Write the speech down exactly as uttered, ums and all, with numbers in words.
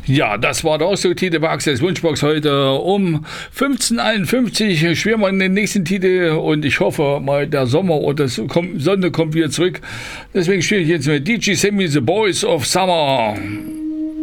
Ja, das war der Ausdrucktitel bei Axels Wunschbox heute um fünfzehn Uhr einundfünfzig. Schweren wir in den nächsten Titel und ich hoffe mal, der Sommer und die Sonne kommt wieder zurück. Deswegen spiele ich jetzt mit D J Sammy, The Boys of Summer.